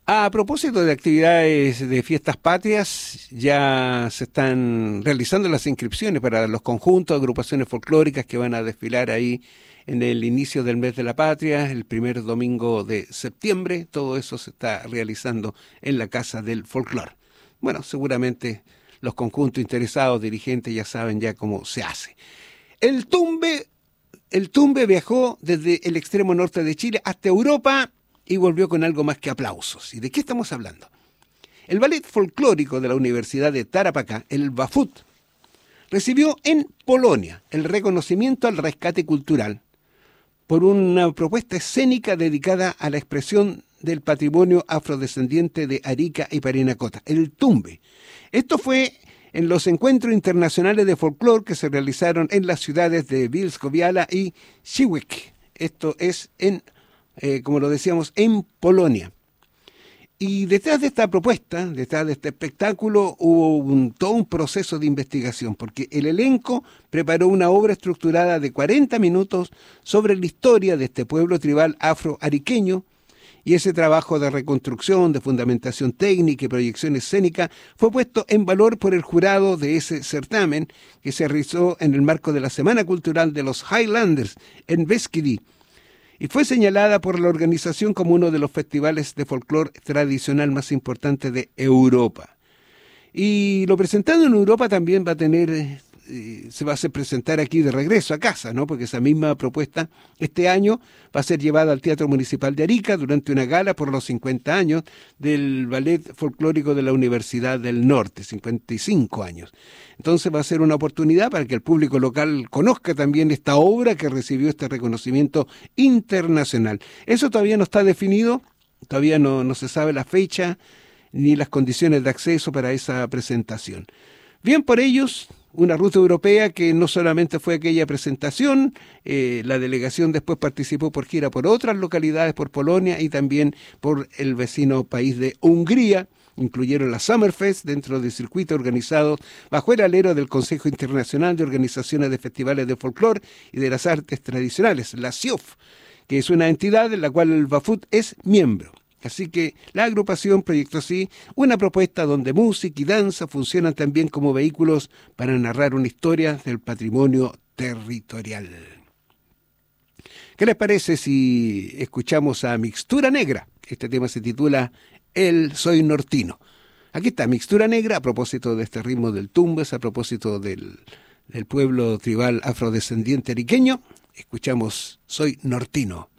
A propósito de actividades de fiestas patrias, ya se están realizando las inscripciones para los conjuntos, agrupaciones folclóricas que van a desfilar ahí en el inicio del mes de la patria, el primer domingo de septiembre. Todo eso se está realizando en la Casa del Folclor. Bueno, seguramente los conjuntos interesados, dirigentes, ya saben ya cómo se hace. El Tumbe viajó desde el extremo norte de Chile hasta Europa y volvió con algo más que aplausos. ¿Y de qué estamos hablando? El ballet folclórico de la Universidad de Tarapacá, el Bafut, recibió en Polonia el reconocimiento al rescate cultural por una propuesta escénica dedicada a la expresión del patrimonio afrodescendiente de Arica y Parinacota, el Tumbe. Esto fue en los encuentros internacionales de folclore que se realizaron en las ciudades de Bielsko-Biała y Siłek. Esto es como lo decíamos, en Polonia. Y detrás de esta propuesta, detrás de este espectáculo, hubo todo un proceso de investigación, porque el elenco preparó una obra estructurada de 40 minutos sobre la historia de este pueblo tribal afroariqueño, y ese trabajo de reconstrucción, de fundamentación técnica y proyección escénica fue puesto en valor por el jurado de ese certamen que se realizó en el marco de la Semana Cultural de los Highlanders en Beskidi, y fue señalada por la organización como uno de los festivales de folclore tradicional más importantes de Europa. Y lo presentado en Europa también va a tener, se va a hacer presentar aquí de regreso a casa, ¿no? Porque esa misma propuesta este año va a ser llevada al Teatro Municipal de Arica durante una gala por los 50 años del Ballet Folclórico de la Universidad del Norte, 55 años. Entonces va a ser una oportunidad para que el público local conozca también esta obra que recibió este reconocimiento internacional. Eso todavía no está definido, todavía no se sabe la fecha ni las condiciones de acceso para esa presentación. Bien por ellos, una ruta europea que no solamente fue aquella presentación, la delegación después participó por gira por otras localidades, por Polonia y también por el vecino país de Hungría. Incluyeron la Summerfest dentro del circuito organizado bajo el alero del Consejo Internacional de Organizaciones de Festivales de Folclore y de las Artes Tradicionales, la CIOF, que es una entidad en la cual el Bafut es miembro. Así que la agrupación proyectó así una propuesta donde música y danza funcionan también como vehículos para narrar una historia del patrimonio territorial. ¿Qué les parece si escuchamos a Mixtura Negra? Este tema se titula El Soy Nortino. Aquí está Mixtura Negra a propósito de este ritmo del tumbes, a propósito del pueblo tribal afrodescendiente ariqueño. Escuchamos Soy Nortino.